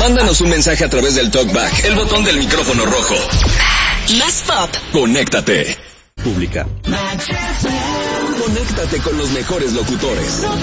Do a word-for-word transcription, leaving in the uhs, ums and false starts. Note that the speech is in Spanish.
Mándanos un mensaje a través del TalkBack, el botón del micrófono rojo. Más pop. Conéctate. Pública. Conéctate con los mejores locutores.